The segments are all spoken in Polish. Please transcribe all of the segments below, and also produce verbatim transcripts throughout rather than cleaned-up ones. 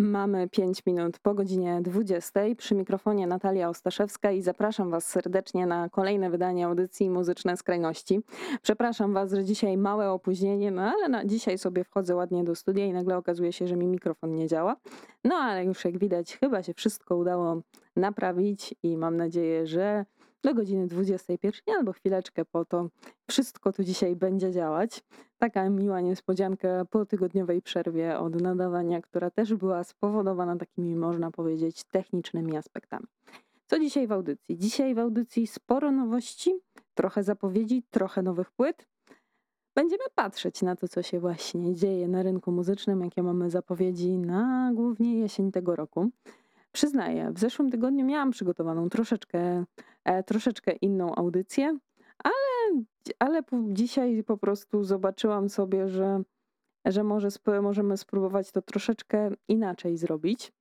Mamy pięć minut po godzinie dwudziestej. Przy mikrofonie Natalia Ostaszewska i zapraszam Was serdecznie na kolejne wydanie audycji Muzyczne Skrajności. Przepraszam Was, że dzisiaj małe opóźnienie, no ale na dzisiaj sobie wchodzę ładnie do studia i nagle okazuje się, że mi mikrofon nie działa. No ale już jak widać, chyba się wszystko udało naprawić i mam nadzieję, że do godziny dwudziestej pierwszej albo chwileczkę po to wszystko tu dzisiaj będzie działać. Taka miła niespodzianka po tygodniowej przerwie od nadawania, która też była spowodowana takimi, można powiedzieć, technicznymi aspektami. Co dzisiaj w audycji? Dzisiaj w audycji sporo nowości, trochę zapowiedzi, trochę nowych płyt. Będziemy patrzeć na to, co się właśnie dzieje na rynku muzycznym, jakie mamy zapowiedzi na głównie jesień tego roku. Przyznaję, w zeszłym tygodniu miałam przygotowaną troszeczkę, e, troszeczkę inną audycję, ale, ale po- dzisiaj po prostu zobaczyłam sobie, że, że może sp- możemy spróbować to troszeczkę inaczej zrobić.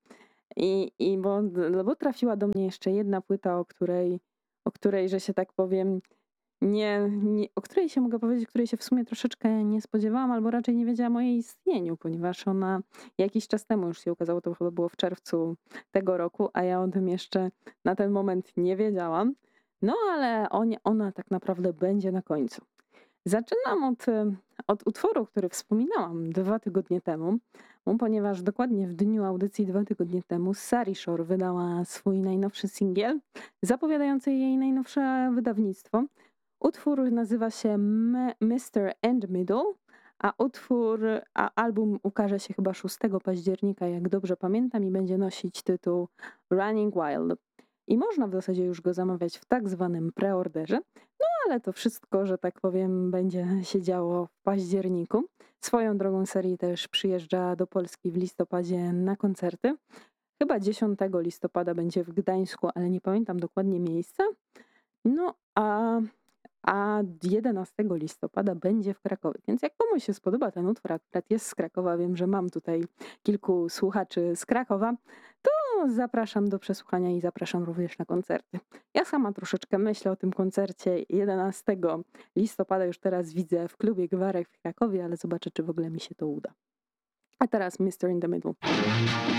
I, i bo, no bo trafiła do mnie jeszcze jedna płyta, o której, o której, że się tak powiem, nie, nie, o której się mogę powiedzieć, której się w sumie troszeczkę nie spodziewałam, albo raczej nie wiedziałam o jej istnieniu, ponieważ ona jakiś czas temu już się ukazało, to chyba było w czerwcu tego roku, a ja o tym jeszcze na ten moment nie wiedziałam. No ale on, ona tak naprawdę będzie na końcu. Zaczynam od, e, od utworu, który wspominałam dwa tygodnie temu, no, ponieważ dokładnie w dniu audycji dwa tygodnie temu Sari Shore wydała swój najnowszy singiel, zapowiadający jej najnowsze wydawnictwo. Utwór nazywa się M- mister and Middle, a utwór, a album ukaże się chyba szóstego października, jak dobrze pamiętam, i będzie nosić tytuł Running Wild. I można w zasadzie już go zamawiać w tak zwanym preorderze, no ale to wszystko, że tak powiem, będzie się działo w październiku. Swoją drogą serii też przyjeżdża do Polski w listopadzie na koncerty. Chyba dziesiątego listopada będzie w Gdańsku, ale nie pamiętam dokładnie miejsca. No a a jedenastego listopada będzie w Krakowie. Więc jak komuś się spodoba ten utwór, akurat jest z Krakowa, wiem, że mam tutaj kilku słuchaczy z Krakowa, to zapraszam do przesłuchania i zapraszam również na koncerty. Ja sama troszeczkę myślę o tym koncercie jedenastego listopada, już teraz widzę w klubie Gwarek w Krakowie, ale zobaczę, czy w ogóle mi się to uda. A teraz mister in the Middle.